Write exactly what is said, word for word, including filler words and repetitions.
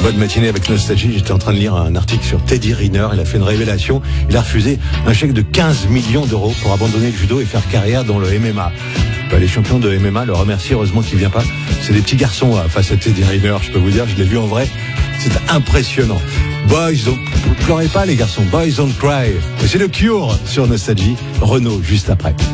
Bonne matinée avec Nostalgie. J'étais en train de lire un article sur Teddy Riner. Il a fait une révélation. Il a refusé un chèque de quinze millions d'euros pour abandonner le judo et faire carrière dans le M M A. Bah, les champions de M M A le remercient, heureusement qu'il vient pas. C'est des petits garçons là, face à Teddy Riner. Je peux vous dire, je l'ai vu en vrai. C'est impressionnant. Boys don't... Vous pleurez pas les garçons. Boys don't cry. C'est le Cure sur Nostalgie. Renaud juste après.